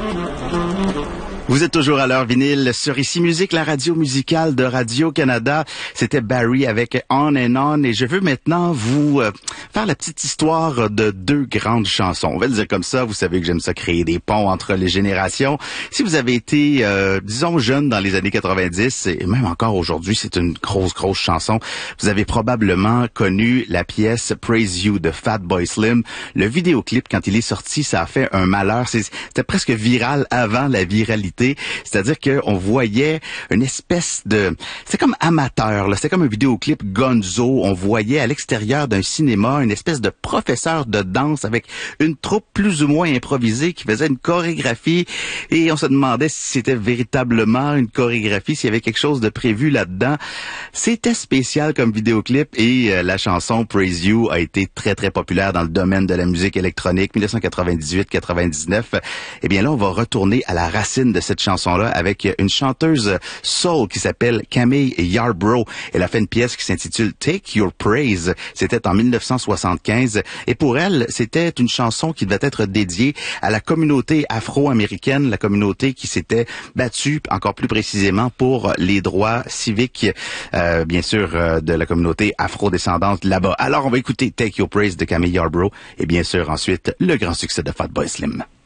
Vous êtes toujours à l'heure vinyle sur Ici Musique, la radio musicale de Radio-Canada. C'était Barry avec On and On et je veux maintenant vous faire la petite histoire de deux grandes chansons. On va le dire comme ça, vous savez que j'aime ça créer des ponts entre les générations. Si vous avez été, disons, jeune dans les années 90 et même encore aujourd'hui, c'est une grosse chanson. Vous avez probablement connu la pièce Praise You de Fatboy Slim. Le vidéoclip, quand il est sorti, ça a fait un malheur. C'était presque viral avant la viralité. C'est-à-dire qu'on voyait une espèce de... C'est comme amateur, là. C'est comme un vidéoclip gonzo. On voyait à l'extérieur d'un cinéma une espèce de professeur de danse avec une troupe plus ou moins improvisée qui faisait une chorégraphie et on se demandait si c'était véritablement une chorégraphie, s'il y avait quelque chose de prévu là-dedans. C'était spécial comme vidéoclip et la chanson Praise You a été très populaire dans le domaine de la musique électronique 1998-99. Eh bien là, on va retourner à la racine de cette chanson-là avec une chanteuse soul qui s'appelle Camille Yarbrough. Elle a fait une pièce qui s'intitule Take Your Praise. C'était en 1975 et pour elle, c'était une chanson qui devait être dédiée à la communauté afro-américaine, la communauté qui s'était battue encore plus précisément pour les droits civiques, bien sûr, de la communauté afro-descendante là-bas. Alors, on va écouter Take Your Praise de Camille Yarbrough et bien sûr ensuite le grand succès de Fatboy Slim.